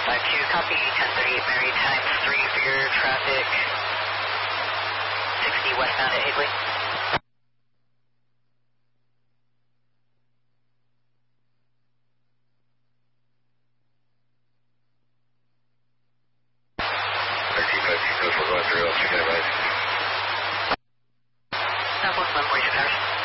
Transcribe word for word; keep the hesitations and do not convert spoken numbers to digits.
five two, copy, ten thirty-eight Mary, times three for your traffic, sixty westbound at Higley. thirteen fifteen, we're going through, I'll check that right. Southwest one, forty-six hours.